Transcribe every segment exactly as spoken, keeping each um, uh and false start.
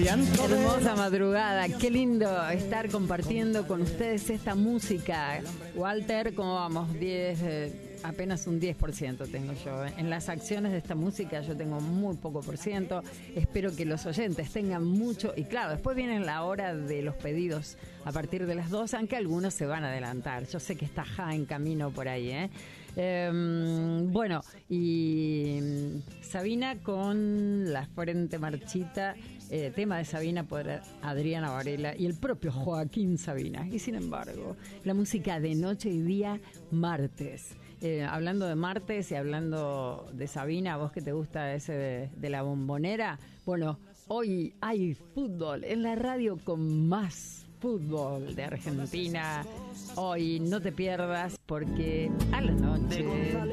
Hermosa madrugada, qué lindo estar compartiendo con ustedes esta música. Walter, ¿cómo vamos? diez, eh, apenas un diez por ciento tengo yo. En las acciones de esta música yo tengo muy poco por ciento. Espero que los oyentes tengan mucho. Y claro, después viene la hora de los pedidos a partir de las dos, aunque algunos se van a adelantar. Yo sé que está Ja en camino por ahí, ¿eh? Eh, bueno, y Sabina con La Frente Marchita, eh, tema de Sabina por Adriana Varela y el propio Joaquín Sabina. Y sin embargo, la música de noche y día, martes. Eh, hablando de martes y hablando de Sabina, vos que te gusta ese de, de la Bombonera, bueno, hoy hay fútbol en la radio con más fútbol de Argentina. Hoy no te pierdas porque a la noche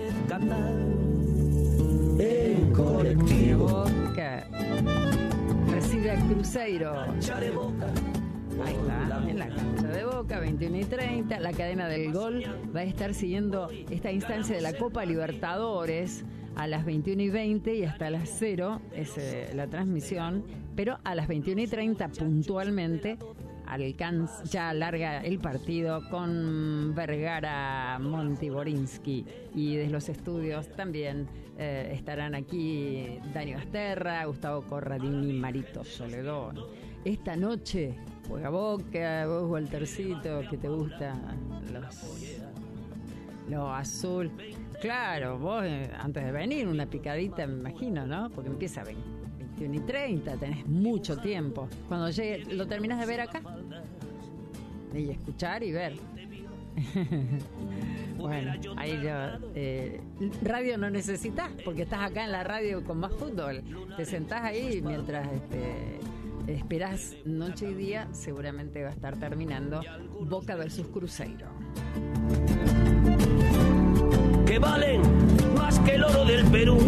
en colectivo Boca recibe a Cruzeiro. Ahí está, en la cancha de Boca, veintiuno y treinta. La cadena del gol va a estar siguiendo esta instancia de la Copa Libertadores a las veintiuno y veinte y hasta las cero es eh, la transmisión, pero a las veintiuno y treinta puntualmente alcanza, ya larga el partido con Vergara, Montiborinsky, y desde los estudios también eh, estarán aquí Dani Basterra, Gustavo Corradini, Marito Soledón. Esta noche juega Boca, vos Waltercito, que te gusta los, lo azul. Claro, vos eh, antes de venir una picadita me imagino, ¿no? Porque empieza a venir veintiuno y treinta, tenés mucho tiempo. Cuando llegue, ¿lo terminás de ver acá? Y escuchar y ver. Bueno, ahí yo eh, radio no necesitas porque estás acá en la radio con más fútbol. Te sentás ahí mientras este, esperás noche y día. Seguramente va a estar terminando Boca versus Cruzeiro. Que valen más que el oro del Perú.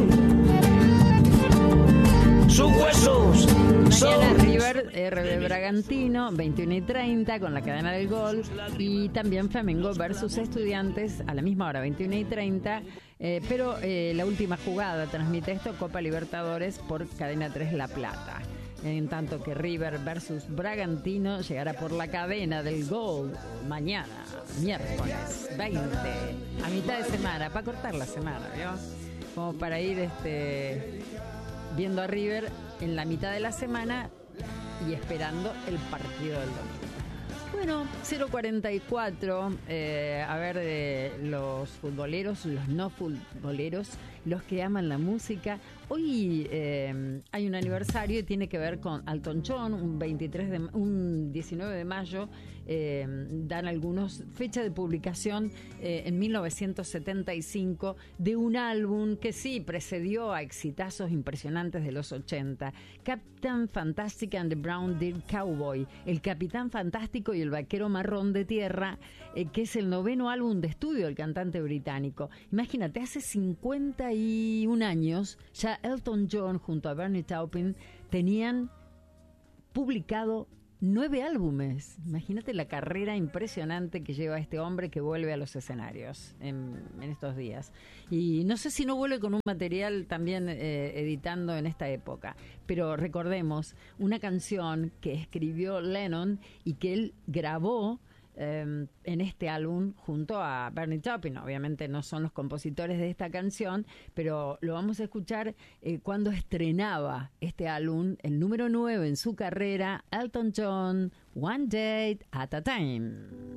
Sus huesos son... Mañana River, R B Bragantino, veintiuno y treinta con la cadena del gol, y también Flamengo versus Estudiantes a la misma hora, veintiuno y treinta, eh, pero eh, la última jugada transmite esto, Copa Libertadores por Cadena tres La Plata. En tanto que River versus Bragantino llegará por la cadena del gol mañana, miércoles veinte, a mitad de semana, para cortar la semana, ¿vio? Como para ir este... viendo a River en la mitad de la semana y esperando el partido del domingo. Bueno, cero cuarenta y cuatro, eh, a ver, de los futboleros, los no futboleros, los que aman la música. Hoy eh, hay un aniversario y tiene que ver con Elton John, un, veintitrés de, un diecinueve de mayo, eh, dan algunos, fecha de publicación eh, en mil novecientos setenta y cinco de un álbum que sí precedió a exitazos impresionantes de los ochenta, Captain Fantastic and the Brown Deer Cowboy, el Capitán Fantástico y el Vaquero Marrón de Tierra, eh, que es el noveno álbum de estudio del cantante británico. Imagínate, hace cincuenta y un años ya Elton John junto a Bernie Taupin tenían publicado nueve álbumes. Imagínate la carrera impresionante que lleva este hombre que vuelve a los escenarios en, en estos días. Y no sé si no vuelve con un material también eh, editando en esta época, pero recordemos una canción que escribió Lennon y que él grabó eh, en este álbum junto a Bernie Taupin. Obviamente no son los compositores de esta canción, pero lo vamos a escuchar eh, cuando estrenaba este álbum, el número nueve en su carrera, Elton John, One Day at a Time.